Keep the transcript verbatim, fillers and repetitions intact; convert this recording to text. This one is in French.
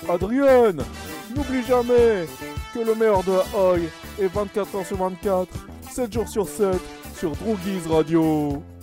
Adrien, n'oublie jamais que le meilleur de Ahoy est vingt-quatre heures sur vingt-quatre, sept jours sur sept, sur Droogies Radio.